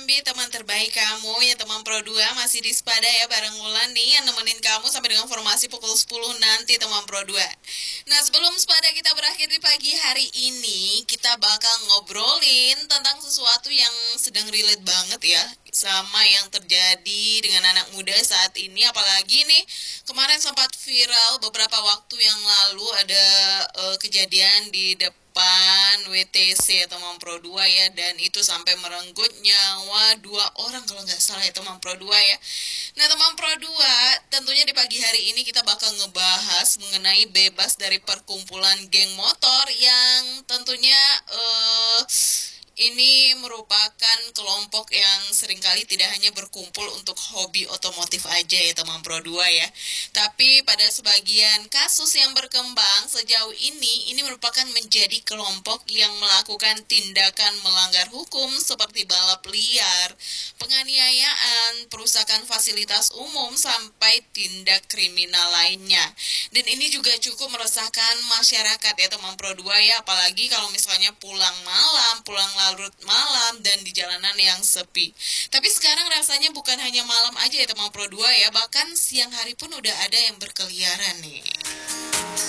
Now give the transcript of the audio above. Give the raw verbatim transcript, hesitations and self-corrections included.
Jambi, teman terbaik kamu ya teman Pro dua. Masih di Spada ya bareng Wulan nih yang nemenin kamu sampai dengan formasi pukul sepuluh nanti teman Pro dua. Nah sebelum Spada kita berakhir di pagi hari ini, kita bakal ngobrolin tentang sesuatu yang sedang relate banget ya sama yang terjadi dengan anak muda saat ini. Apalagi nih kemarin sempat viral beberapa waktu yang lalu ada uh, kejadian di depan W T C teman Pro dua ya, dan itu sampai merenggut nyawa dua orang kalau nggak salah ya teman Pro dua ya. Nah teman Pro dua, tentunya di pagi hari ini kita bakal ngebahas mengenai bebas dari perkumpulan geng motor yang tentunya eh ini merupakan kelompok yang seringkali tidak hanya berkumpul untuk hobi otomotif aja ya teman Pro dua ya. Tapi pada sebagian kasus yang berkembang sejauh ini, ini merupakan menjadi kelompok yang melakukan tindakan melanggar hukum seperti balap liar, penganiayaan, perusakan fasilitas umum, sampai tindak kriminal lainnya. Dan ini juga cukup meresahkan masyarakat ya teman Pro dua ya, apalagi kalau misalnya pulang malam, pulang larut malam dan di jalanan yang sepi. Tapi sekarang rasanya bukan hanya malam aja ya teman Pro dua ya, bahkan siang hari pun udah ada yang berkeliaran nih.